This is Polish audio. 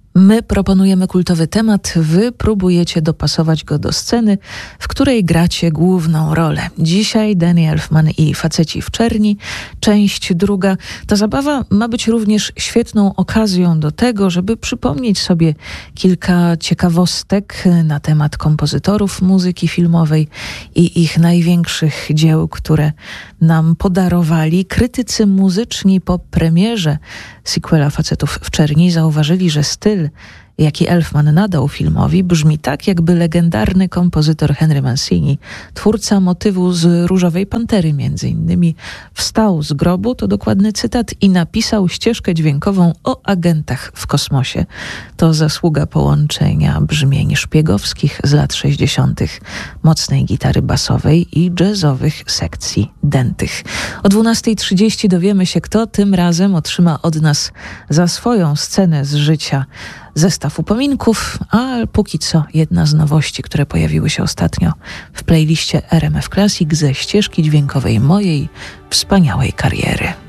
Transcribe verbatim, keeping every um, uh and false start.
My proponujemy kultowy temat, wy próbujecie dopasować go do sceny, w której gracie główną rolę. Dzisiaj Danny Elfman i Faceci w czerni, część druga. Ta zabawa ma być również świetną okazją do tego, żeby przypomnieć sobie kilka ciekawostek na temat kompozytorów muzyki filmowej i ich największych dzieł, które nam podarowali. Krytycy muzyczni po premierze sequela Facetów w czerni zauważyli, że styl, jaki Elfman nadał filmowi, brzmi tak, jakby legendarny kompozytor Henry Mancini, twórca motywu z Różowej Pantery między innymi, wstał z grobu, to dokładny cytat, i napisał ścieżkę dźwiękową o agentach w kosmosie. To zasługa połączenia brzmień szpiegowskich z lat sześćdziesiątych, mocnej gitary basowej i jazzowych sekcji dętych. O dwunasta trzydzieści dowiemy się, kto tym razem otrzyma od nas za swoją scenę z życia zestaw upominków, a póki co jedna z nowości, które pojawiły się ostatnio w playliście R M F Classic ze ścieżki dźwiękowej mojej wspaniałej kariery.